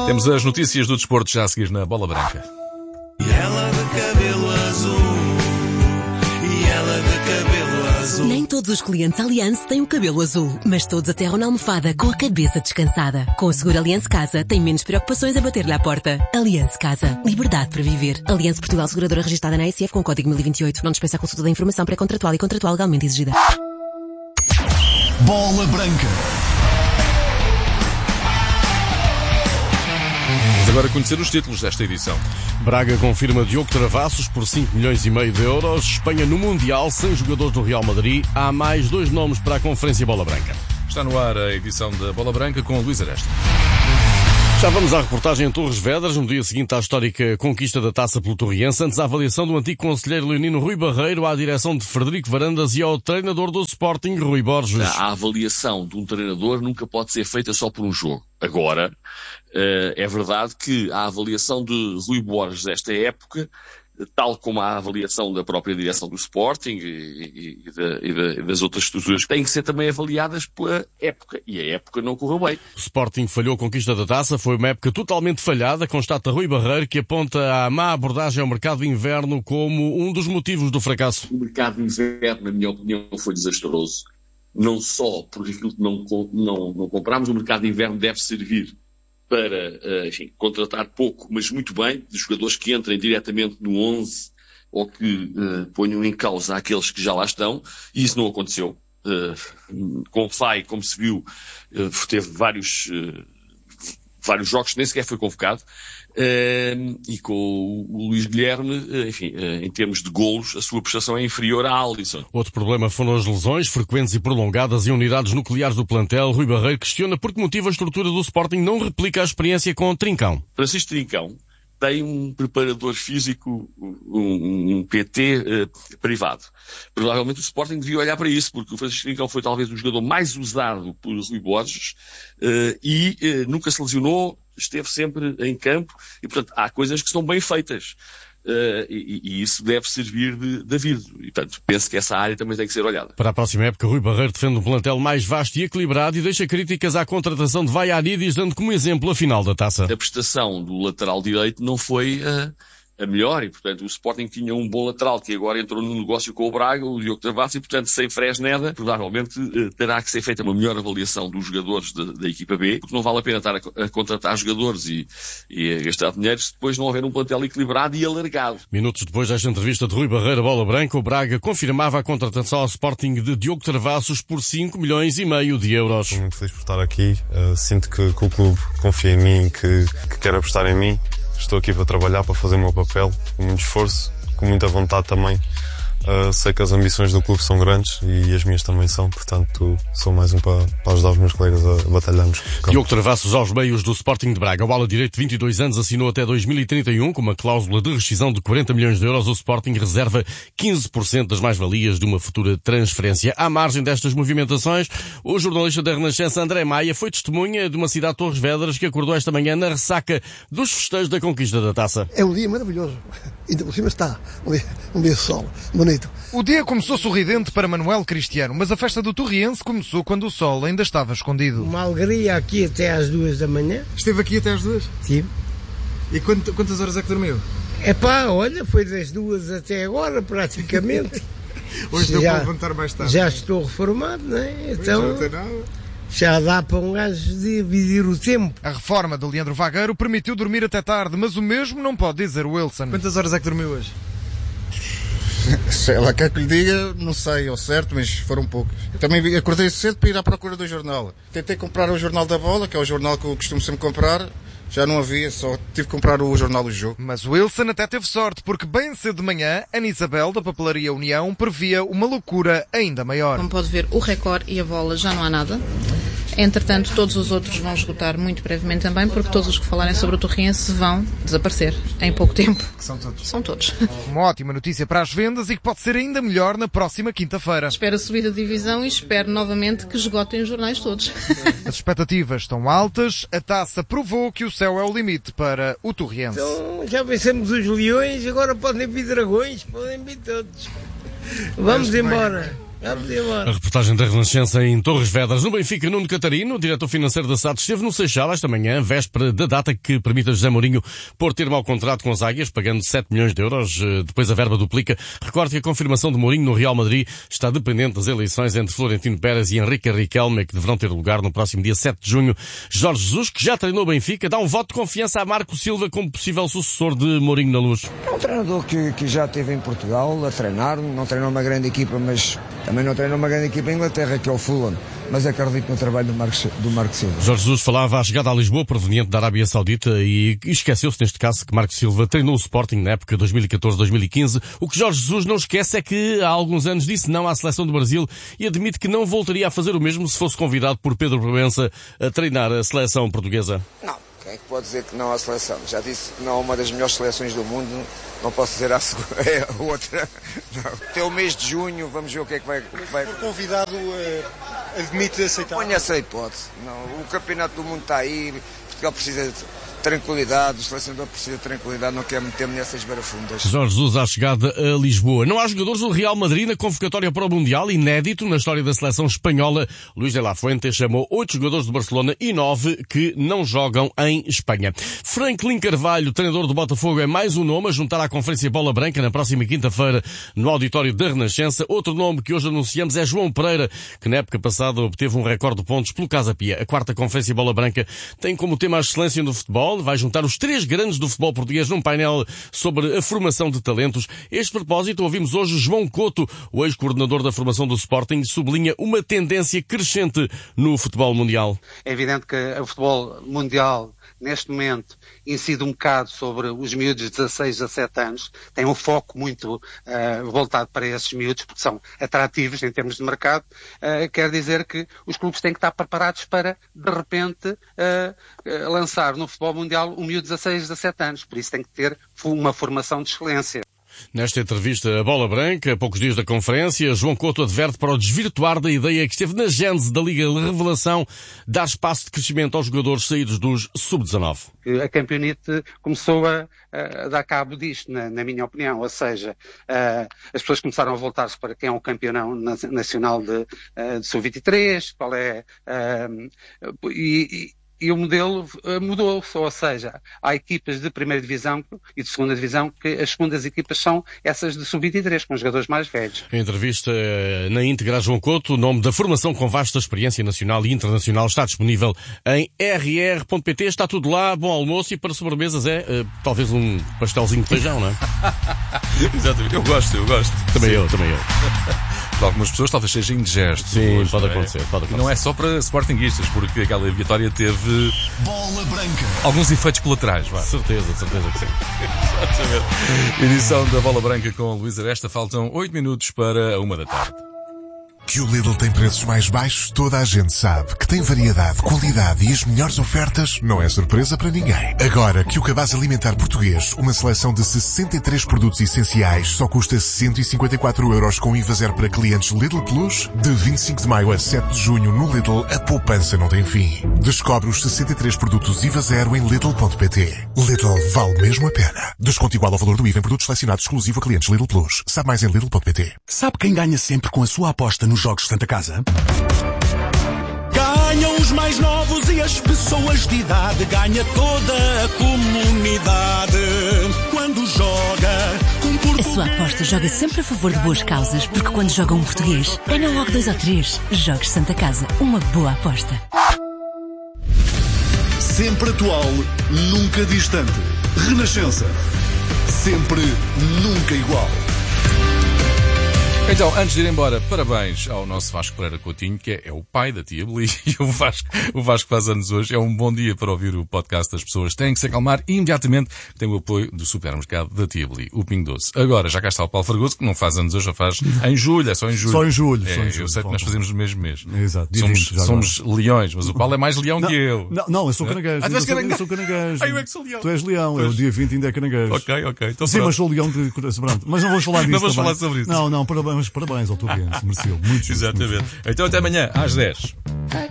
Temos as notícias do desporto já a seguir na Bola Branca. E ela de cabelo azul, e ela de cabelo azul. Nem todos os clientes Allianz têm o cabelo azul, mas todos aterram na almofada com a cabeça descansada. Com o seguro Allianz Casa, tem menos preocupações a bater-lhe à porta. Allianz Casa. Liberdade para viver. Allianz Portugal, seguradora registrada na ASF com código 1028. Não dispensa a consulta da informação pré-contratual e contratual legalmente exigida. Bola Branca. Vamos agora conhecer os títulos desta edição. Braga confirma Diogo Travassos por 5,5 milhões de euros. Espanha no Mundial, sem jogadores do Real Madrid. Há mais 2 nomes para a Conferência Bola Branca. Está no ar a edição da Bola Branca com Luís Aresta. Já vamos à reportagem em Torres Vedras, no dia seguinte à histórica conquista da taça pelo Torriense, antes à avaliação do antigo conselheiro leonino Rui Barreiro, à direção de Frederico Varandas e ao treinador do Sporting, Rui Borges. A avaliação de um treinador nunca pode ser feita só por um jogo. Agora, é verdade que a avaliação de Rui Borges desta época, tal como a avaliação da própria direção do Sporting e das outras estruturas, têm que ser também avaliadas pela época. E a época não correu bem. O Sporting falhou a conquista da taça, foi uma época totalmente falhada, constata Rui Barreiro, que aponta a má abordagem ao mercado de inverno como um dos motivos do fracasso. O mercado de inverno, na minha opinião, foi desastroso. Não só porque aquilo que não comprámos, o mercado de inverno deve servir para, enfim, contratar pouco, mas muito bem, de jogadores que entrem diretamente no 11 ou que ponham em causa aqueles que já lá estão, e isso não aconteceu. Com o Fai, como se viu, teve vários jogos que nem sequer foi convocado, e com o Luís Guilherme, enfim, em termos de golos, a sua prestação é inferior à Alisson. Outro problema foram as lesões frequentes e prolongadas em unidades nucleares do plantel. Rui Barreiro questiona por que motivo a estrutura do Sporting não replica a experiência com o Trincão. Francisco Trincão tem um preparador físico, um PT privado. Provavelmente o Sporting devia olhar para isso, porque o Francisco Trincão foi talvez o jogador mais usado por Rui Borges e nunca se lesionou, esteve sempre em campo e, portanto, há coisas que são bem feitas. E isso deve servir de aviso. E, portanto, penso que essa área também tem que ser olhada. Para a próxima época, Rui Barreiro defende um plantel mais vasto e equilibrado e deixa críticas à contratação de Vaiaridis, dando como exemplo a final da taça. A prestação do lateral direito não foi a melhor e, portanto, o Sporting tinha um bom lateral que agora entrou no negócio com o Braga, o Diogo Travassos, e, portanto, sem Fresneda, provavelmente terá que ser feita uma melhor avaliação dos jogadores da equipa B, porque não vale a pena estar a contratar jogadores e a gastar dinheiro se depois não houver um plantel equilibrado e alargado. Minutos depois desta entrevista de Rui Barreiro à Bola Branca, o Braga confirmava a contratação ao Sporting de Diogo Travassos por 5,5 milhões de euros. Estou muito feliz por estar aqui, sinto que o clube confia em mim, que quer apostar em mim. Estou aqui para trabalhar, para fazer o meu papel, com muito esforço, com muita vontade também. Sei que as ambições do clube são grandes e as minhas também são, portanto sou mais um para ajudar os meus colegas a batalharmos. Diogo Travassos aos meios do Sporting de Braga. O ala direito de 22 anos assinou até 2031 com uma cláusula de rescisão de 40 milhões de euros. O Sporting reserva 15% das mais-valias de uma futura transferência. À margem destas movimentações, o jornalista da Renascença André Maia foi testemunha de uma cidade de Torres Vedras que acordou esta manhã na ressaca dos festejos da conquista da taça. É um dia maravilhoso. Ainda por cima está um dia de sol bonito. O dia começou sorridente para Manuel Cristiano, mas a festa do Torriense começou quando o sol ainda estava escondido. Uma alegria aqui até às 2 da manhã. Esteve aqui até às 2? Sim. E quantas horas é que dormiu? Olha, foi das 2 até agora, praticamente. Hoje deu para levantar mais tarde. Já estou reformado, não é? Então, não tem nada. Já dá para um gajo dividir o tempo. A reforma de Leandro Vagueiro permitiu dormir até tarde, mas o mesmo não pode dizer o Wilson. Quantas horas é que dormiu hoje? Sei lá, quer que lhe diga, não sei ao certo, mas foram poucas. Também acordei cedo para ir à procura do jornal. Tentei comprar o Jornal da Bola, que é o jornal que eu costumo sempre comprar. Já não havia, só tive que comprar o Jornal do Jogo. Mas o Wilson até teve sorte, porque bem cedo de manhã, Ana Isabel, da Papelaria União, previa uma loucura ainda maior. Como pode ver, o Record e a Bola já não há nada. Entretanto, todos os outros vão esgotar muito brevemente também, porque todos os que falarem sobre o Torriense vão desaparecer em pouco tempo. Que são todos? São todos. Uma ótima notícia para as vendas e que pode ser ainda melhor na próxima quinta-feira. Espero a subida de divisão e espero novamente que esgotem os jornais todos. As expectativas estão altas, a taça provou que o céu é o limite para o Torriense. Então, já vencemos os leões, agora podem vir dragões, podem vir todos. Vamos embora. Vamos embora. A reportagem da Renascença em Torres Vedras. No Benfica, Nuno Catarino, o diretor financeiro da SAD, esteve no Seixal esta manhã, véspera da data que permite a José Mourinho pôr termo ao contrato com as Águias, pagando 7 milhões de euros. Depois a verba duplica. Recorde que a confirmação de Mourinho no Real Madrid está dependente das eleições entre Florentino Pérez e Henrique Riquelme, que deverão ter lugar no próximo dia 7 de junho. Jorge Jesus, que já treinou o Benfica, dá um voto de confiança a Marco Silva como possível sucessor de Mourinho na Luz. É um treinador que já esteve em Portugal a treinar, não treinou uma grande equipa, mas também não treinou uma grande equipa em Inglaterra, que é o Fulham, mas acredito no trabalho do Marco Silva. Jorge Jesus falava à chegada a Lisboa, proveniente da Arábia Saudita, e esqueceu-se neste caso que Marco Silva treinou o Sporting na época 2014-2015. O que Jorge Jesus não esquece é que há alguns anos disse não à seleção do Brasil e admite que não voltaria a fazer o mesmo se fosse convidado por Pedro Proença a treinar a seleção portuguesa. Não, quem é que pode dizer que não à seleção? Já disse que não é uma das melhores seleções do mundo, não posso dizer a outra. Não. Até o mês de junho, vamos ver o que é que vai... Se for convidado, admite aceitar? Ponha essa hipótese. Não, o campeonato do mundo está aí, Portugal precisa de tranquilidade, o selecionador precisa de tranquilidade, não quer meter-me nessas barafundas. Jorge Jesus à chegada a Lisboa. Não há jogadores do Real Madrid na convocatória para o Mundial, inédito na história da seleção espanhola. Luís de la Fuente chamou 8 jogadores do Barcelona e 9 que não jogam em Espanha. Franklin Carvalho, treinador do Botafogo, é mais um nome a juntar à Conferência Bola Branca na próxima quinta-feira no auditório da Renascença. Outro nome que hoje anunciamos é João Pereira, que na época passada obteve um recorde de pontos pelo Casa Pia. A 4ª Conferência Bola Branca tem como tema a excelência no futebol. Vai juntar os 3 grandes do futebol português num painel sobre a formação de talentos. A este propósito, ouvimos hoje João Couto, o ex-coordenador da formação do Sporting, sublinha uma tendência crescente no futebol mundial. É evidente que o futebol mundial, neste momento, incide um bocado sobre os miúdos de 16 a 17 anos. Tem um foco muito voltado para esses miúdos, porque são atrativos em termos de mercado. Quer dizer que os clubes têm que estar preparados para, de repente, lançar no futebol mundial um miúdo de 16 a 17 anos. Por isso tem que ter uma formação de excelência. Nesta entrevista a Bola Branca, a poucos dias da conferência, João Couto adverte para o desvirtuar da ideia que esteve na gênese da Liga Revelação, dar espaço de crescimento aos jogadores saídos dos Sub-19. A Campeonite começou a dar cabo disto, na minha opinião, ou seja, as pessoas começaram a voltar-se para quem é o campeão nacional de Sub-23, qual é... E o modelo mudou-se, ou seja, há equipas de primeira divisão e de segunda divisão que as segundas equipas são essas de sub-23, com jogadores mais velhos. A entrevista na íntegra a João Couto, o nome da formação com vasta experiência nacional e internacional, está disponível em rr.pt, está tudo lá, bom almoço e para sobremesas talvez um pastelzinho de feijão, não é? Exatamente, eu gosto. Também eu. Para algumas pessoas talvez seja indigesto. Sim, hoje, pode acontecer. E não é só para sportinguistas, porque aquela vitória teve Bola Branca. Alguns efeitos colaterais. Certeza que sim. Exatamente. Edição da Bola Branca com Luís Aresta. Faltam 8 minutos para a 1 da tarde. Que o Lidl tem preços mais baixos, toda a gente sabe. Que tem variedade, qualidade e as melhores ofertas, não é surpresa para ninguém. Agora que o cabaz alimentar português, uma seleção de 63 produtos essenciais, só custa 154 € com IVA zero para clientes Lidl Plus, de 25 de maio a 7 de junho no Lidl, a poupança não tem fim. Descobre os 63 produtos IVA zero em Lidl.pt. Lidl vale mesmo a pena. Desconto igual ao valor do IVA em produtos selecionados exclusivo a clientes Lidl Plus. Sabe mais em Lidl.pt. Sabe quem ganha sempre com a sua aposta nos Jogos Santa Casa? Ganham os mais novos e as pessoas de idade. Ganha toda a comunidade. Quando joga com português. A sua aposta joga sempre a favor de boas causas, porque quando joga um português, ganha logo 2 ou 3. Jogos Santa Casa, uma boa aposta. Sempre atual, nunca distante. Renascença. Sempre, nunca igual. Então, antes de ir embora, parabéns ao nosso Vasco Pereira Coutinho, que é o pai da tia Beli, e o Vasco faz anos hoje. É um bom dia para ouvir o podcast das pessoas. Têm que se acalmar imediatamente. Tem o apoio do supermercado da tia Beli, o Pingo Doce. Agora, já cá está o Paulo Fragoso, que não faz anos hoje, já faz em julho, é só em julho. Só em julho. Eu sei que nós fazemos no mesmo mês. Exato. Somos leões, mas o Paulo é mais leão que eu. Não, eu sou caranguejo. Eu sou caranguejo. Eu é que sou leão. Tu és leão, pois. É o dia 20 ainda é caranguejo. Ok. Então, sim, mas sou leão de coração. Mas não vamos falar disso. Não vamos falar sobre isso. Não, parabéns ao teu mereceu. Muito justo. Exatamente. Então até amanhã, às 10.